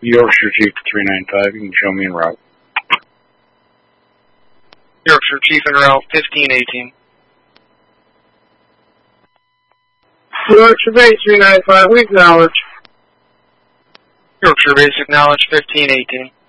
Yorkshire Chief 395, you can show me en route. Yorkshire Chief en route 1518. Yorkshire Base 395, we acknowledge. Yorkshire Base acknowledge 1518.